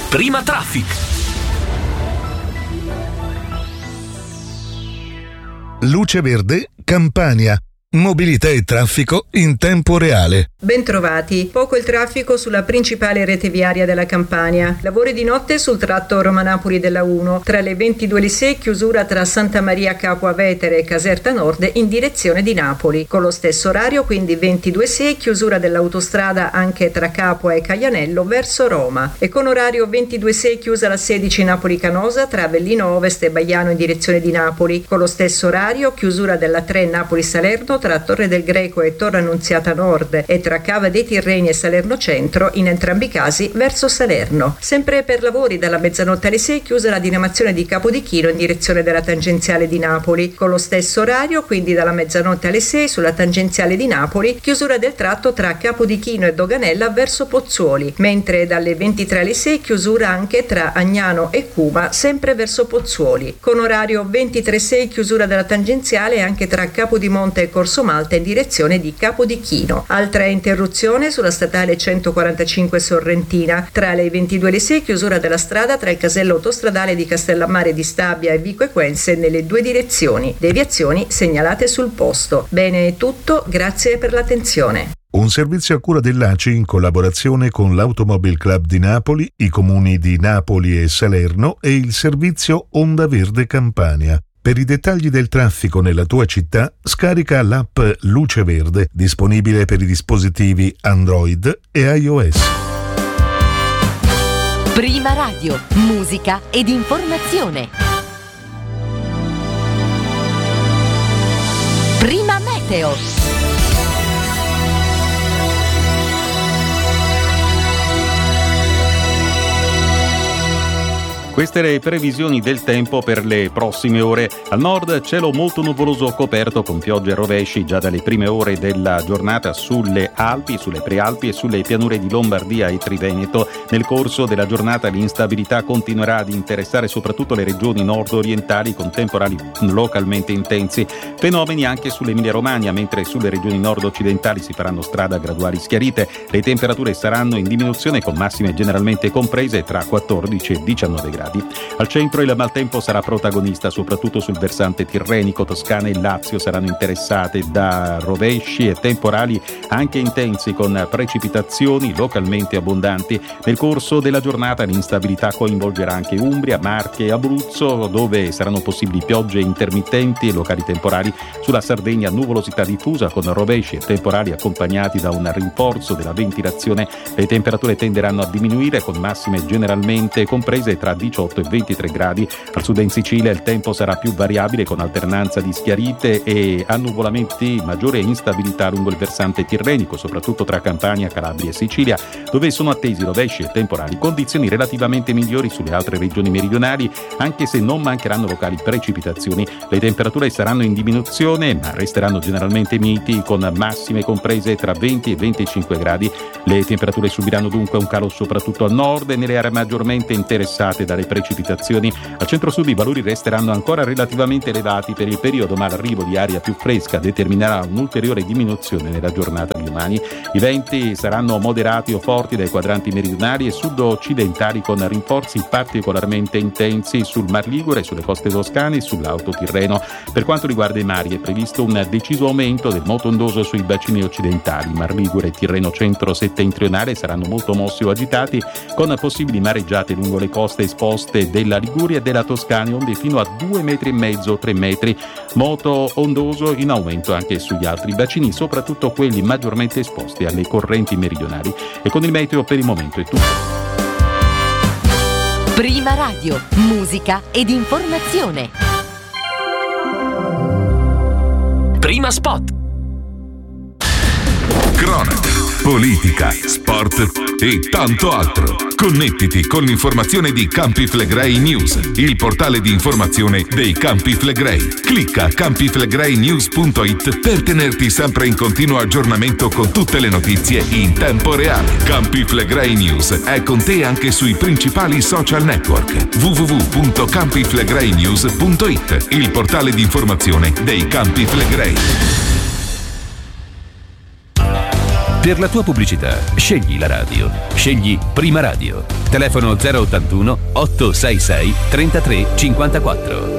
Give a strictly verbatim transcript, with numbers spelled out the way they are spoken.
Prima Traffic. Luce Verde, Campania. Mobilità e traffico in tempo reale. Bentrovati. Poco il traffico sulla principale rete viaria della Campania. Lavori di notte sul tratto Roma-Napoli della uno. Tra le ventidue e le sei chiusura tra Santa Maria Capua Vetere e Caserta Nord in direzione di Napoli. Con lo stesso orario, quindi ventidue e sei, chiusura dell'autostrada anche tra Capua e Caianello verso Roma. E con orario ventidue e sei chiusa la sedici Napoli-Canosa tra Avellino Ovest e Baiano in direzione di Napoli. Con lo stesso orario, chiusura della tre Napoli-Salerno tra Torre del Greco e Torre Annunziata Nord e tra Cava dei Tirreni e Salerno Centro, in entrambi i casi verso Salerno. Sempre per lavori dalla mezzanotte alle sei chiusa la diramazione di Capodichino in direzione della tangenziale di Napoli. Con lo stesso orario, quindi dalla mezzanotte alle sei sulla tangenziale di Napoli, chiusura del tratto tra Capodichino e Doganella verso Pozzuoli, mentre dalle ventitré alle sei chiusura anche tra Agnano e Cuma sempre verso Pozzuoli. Con orario ventitré e sei chiusura della tangenziale anche tra Capodimonte e Corso Malta in direzione di Capodichino. Altra interruzione sulla statale centoquarantacinque Sorrentina. Tra le ventidue e le sei chiusura della strada tra il casello autostradale di Castellammare di Stabia e Vico Equense nelle due direzioni. Deviazioni segnalate sul posto. Bene, è tutto, grazie per l'attenzione. Un servizio a cura dell'A C I in collaborazione con l'Automobile Club di Napoli, i comuni di Napoli e Salerno e il servizio Onda Verde Campania. Per i dettagli del traffico nella tua città, scarica l'app Luce Verde, disponibile per i dispositivi Android e iOS. Prima Radio, musica ed informazione. Prima Meteo. Queste le previsioni del tempo per le prossime ore. Al nord cielo molto nuvoloso coperto con piogge e rovesci già dalle prime ore della giornata sulle Alpi, sulle Prealpi e sulle pianure di Lombardia e Triveneto. Nel corso della giornata l'instabilità continuerà ad interessare soprattutto le regioni nord-orientali con temporali localmente intensi. Fenomeni anche sull'Emilia Romagna, mentre sulle regioni nord-occidentali si faranno strada a graduali schiarite. Le temperature saranno in diminuzione con massime generalmente comprese tra quattordici e diciannove gradi. Al centro il maltempo sarà protagonista soprattutto sul versante tirrenico. Toscana e Lazio saranno interessate da rovesci e temporali anche intensi con precipitazioni localmente abbondanti. Nel corso della giornata l'instabilità coinvolgerà anche Umbria, Marche e Abruzzo, dove saranno possibili piogge intermittenti e locali temporali. Sulla Sardegna nuvolosità diffusa con rovesci e temporali accompagnati da un rinforzo della ventilazione. Le temperature tenderanno a diminuire con massime generalmente comprese tra diciotto e ventitré gradi. Al sud in Sicilia il tempo sarà più variabile con alternanza di schiarite e annuvolamenti, maggiore instabilità lungo il versante tirrenico, soprattutto tra Campania, Calabria e Sicilia, dove sono attesi rovesci e temporali. Condizioni relativamente migliori sulle altre regioni meridionali, anche se non mancheranno locali precipitazioni. Le temperature saranno in diminuzione, ma resteranno generalmente miti con massime comprese tra venti e venticinque gradi. Le temperature subiranno dunque un calo soprattutto al nord e nelle aree maggiormente interessate dalle precipitazioni. Al centro-sud i valori resteranno ancora relativamente elevati per il periodo, ma l'arrivo di aria più fresca determinerà un'ulteriore diminuzione nella giornata di domani. I venti saranno moderati o forti dai quadranti meridionali e sud-occidentali con rinforzi particolarmente intensi sul Mar Ligure, sulle coste toscane e sull'Alto Tirreno. Per quanto riguarda i mari è previsto un deciso aumento del moto ondoso sui bacini occidentali. Mar Ligure e Tirreno centro-settentrionale saranno molto mossi o agitati con possibili mareggiate lungo le coste esposte della Liguria e della Toscana, onde fino a due metri e mezzo, tre metri. Moto ondoso in aumento anche sugli altri bacini, soprattutto quelli maggiormente esposti alle correnti meridionali. E con il meteo per il momento è tutto. Prima Radio, musica ed informazione. Prima Spot. Cronaca, politica, sport e tanto altro. Connettiti con l'informazione di Campi Flegrei News, il portale di informazione dei Campi Flegrei. Clicca campi flegrei news punto it per tenerti sempre in continuo aggiornamento con tutte le notizie in tempo reale. Campi Flegrei News è con te anche sui principali social network. w w w punto campi flegrei news punto it, il portale di informazione dei Campi Flegrei. Per la tua pubblicità, scegli la radio. Scegli Prima Radio. Telefono zero ottantuno otto sei sei trentatré cinquantaquattro.